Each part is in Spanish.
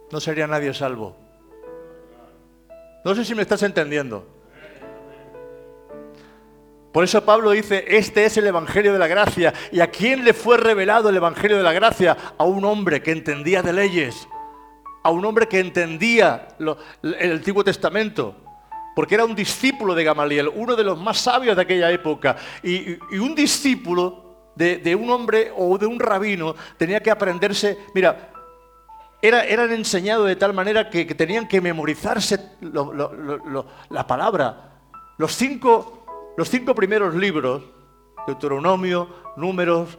no sería nadie salvo. No sé si me estás entendiendo. Por eso Pablo dice, este es el Evangelio de la gracia. ¿Y a quién le fue revelado el Evangelio de la gracia? A un hombre que entendía de leyes, a un hombre que entendía el Antiguo Testamento, porque era un discípulo de Gamaliel, uno de los más sabios de aquella época. Y un discípulo de un hombre o de un rabino tenía que aprenderse, mira, eran enseñados de tal manera que tenían que memorizarse la palabra. Los cinco primeros libros, Deuteronomio, Números,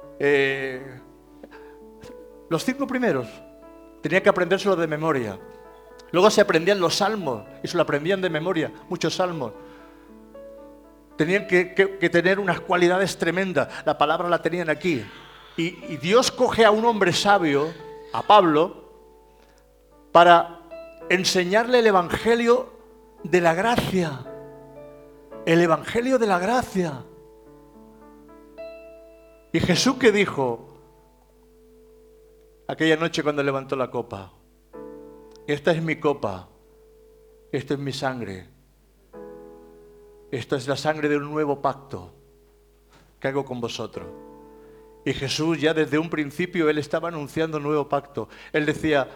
los 5 primeros, tenía que aprendérselo de memoria. Luego se aprendían los salmos y se lo aprendían de memoria, muchos salmos. Tenían que tener unas cualidades tremendas, la palabra la tenían aquí. Y Dios coge a un hombre sabio, a Pablo, para enseñarle el Evangelio de la gracia. El Evangelio de la gracia. ¿Y Jesús qué dijo aquella noche cuando levantó la copa? Esta es mi copa, esto es mi sangre. Esto es la sangre de un nuevo pacto que hago con vosotros. Y Jesús ya desde un principio, Él estaba anunciando un nuevo pacto. Él decía,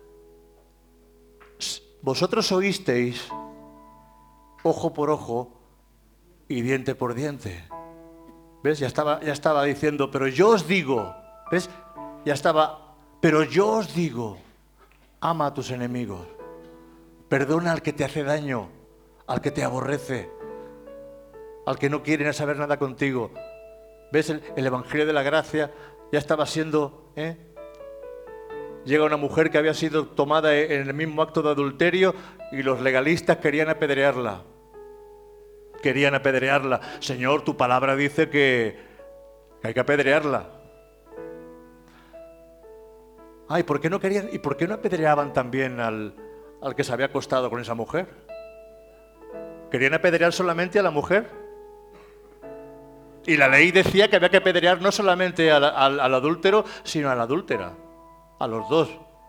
vosotros oísteis ojo por ojo y diente por diente. ¿Ves? Ya estaba diciendo, pero yo os digo, ¿ves? Ya estaba, pero yo os digo, ama a tus enemigos, perdona al que te hace daño, al que te aborrece, al que no quiere saber nada contigo. ¿Ves? El Evangelio de la gracia ya estaba siendo... Llega una mujer que había sido tomada en el mismo acto de adulterio y los legalistas querían apedrearla. Querían apedrearla. Señor, tu palabra dice que hay que apedrearla. Ay, ¿por qué no querían? ¿Y por qué no apedreaban también al que se había acostado con esa mujer? ¿Querían apedrear solamente a la mujer? Y la ley decía que había que apedrear no solamente al adúltero, sino a la adúltera. A los dos.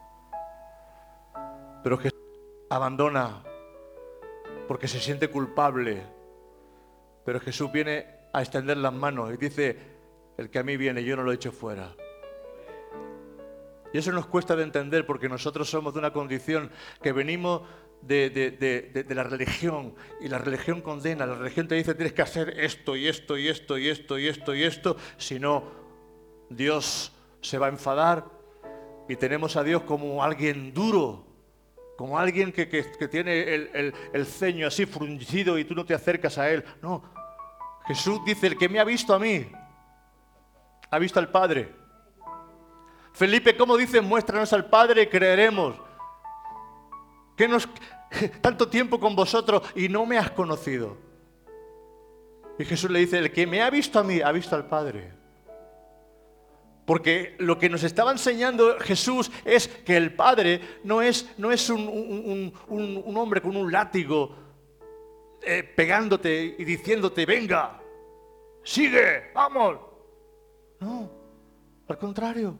Pero Jesús abandona porque se siente culpable. Pero Jesús viene a extender las manos y dice, el que a mí viene, yo no lo echo fuera. Y eso nos cuesta de entender porque nosotros somos de una condición que venimos de la religión, y la religión condena. La religión te dice tienes que hacer esto y esto y esto y esto y esto y esto, si no Dios se va a enfadar. Y tenemos a Dios como alguien duro, como alguien que tiene el ceño así fruncido y tú no te acercas a Él. No, Jesús dice, el que me ha visto a mí, ha visto al Padre. Felipe, ¿cómo dice? Muéstranos al Padre y creeremos. Tanto tiempo con vosotros y no me has conocido. Y Jesús le dice, el que me ha visto a mí, ha visto al Padre. Porque lo que nos estaba enseñando Jesús es que el Padre no es un hombre con un látigo pegándote y diciéndote, venga, sigue, vamos. No, al contrario.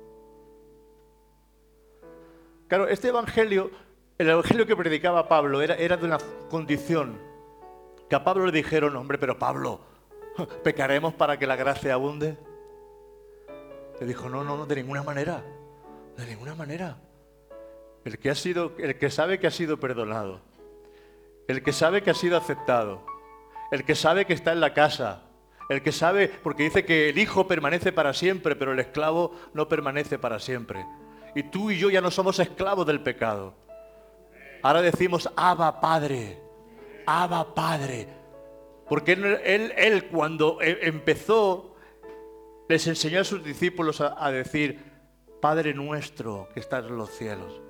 Claro, este evangelio, el evangelio que predicaba Pablo era de una condición. Que a Pablo le dijeron, hombre, pero Pablo, ¿pecaremos para que la gracia abunde? Le dijo, no, de ninguna manera, de ninguna manera. El que sabe que ha sido perdonado, el que sabe que ha sido aceptado, el que sabe que está en la casa, el que sabe, porque dice que el hijo permanece para siempre, pero el esclavo no permanece para siempre. Y tú y yo ya no somos esclavos del pecado. Ahora decimos, Abba Padre, Abba Padre. Porque él cuando empezó, les enseñó a sus discípulos a decir, Padre nuestro que estás en los cielos.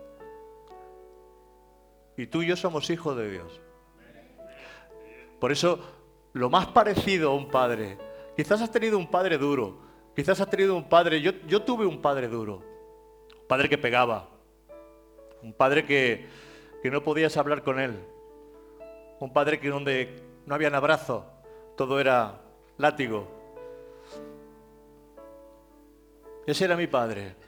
Y tú y yo somos hijos de Dios. Por eso, lo más parecido a un padre, quizás has tenido un padre duro, quizás has tenido un padre, yo tuve un padre duro, un padre que pegaba, un padre que no podías hablar con él, un padre que donde no habían abrazos, todo era látigo. Ese era mi padre.